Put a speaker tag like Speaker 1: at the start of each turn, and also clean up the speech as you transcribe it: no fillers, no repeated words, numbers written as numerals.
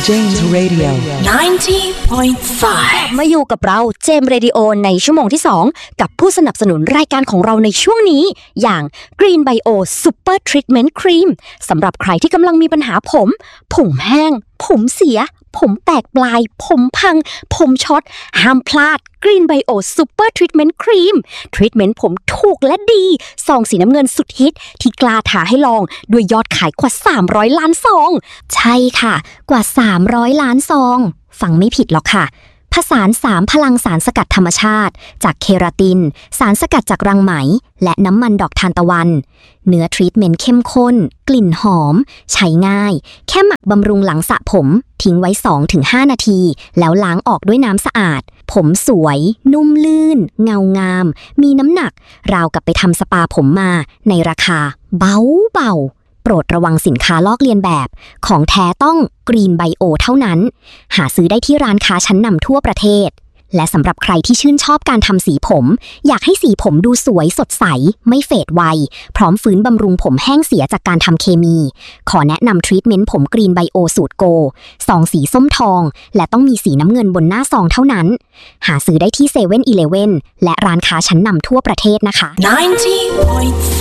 Speaker 1: James Radio
Speaker 2: 90.5 มาอยู่กับเราเจมส์เรดิโอในชั่วโมงที่2กับผู้สนับสนุนรายการของเราในช่วงนี้อย่าง Green Bio Super Treatment Cream สำหรับใครที่กำลังมีปัญหาผมแห้งผมเสียผมแตกปลายผมพังผมช็อตห้ามพลาด Green Bio Super Treatment Cream ทรีทเมนต์ผมถูกและดีซองสีน้ำเงินสุดฮิตที่กล้าท้าให้ลองด้วยยอดขายกว่า300ล้านซองใช่ค่ะกว่า300ล้านซองฟังไม่ผิดหรอกค่ะผสาน3พลังสารสกัดธรรมชาติจากเคราตินสารสกัดจากรังไหมและน้ำมันดอกทานตะวันเนื้อทรีทเมนต์เข้มข้นกลิ่นหอมใช้ง่ายแค่หมักบำรุงหลังสระผมทิ้งไว้ 2-5 นาทีแล้วล้างออกด้วยน้ำสะอาดผมสวยนุ่มลื่นเงางามมีน้ำหนักราวกับไปทำสปาผมมาในราคาเบาโปรดระวังสินค้าลอกเลียนแบบของแท้ต้อง Green Bio เท่านั้นหาซื้อได้ที่ร้านค้าชั้นนำทั่วประเทศและสำหรับใครที่ชื่นชอบการทำสีผมอยากให้สีผมดูสวยสดใสไม่เฟดไวพร้อมฟื้นบำรุงผมแห้งเสียจากการทำเคมีขอแนะนำทรีทเมนต์ผม Green Bio สูตรโกซองสีส้มทองและต้องมีสีน้ำเงินบนหน้าซองเท่านั้นหาซื้อได้ที่ 7-Eleven และร้านค้าชั้นนำทั่วประเทศนะคะ
Speaker 3: 90.5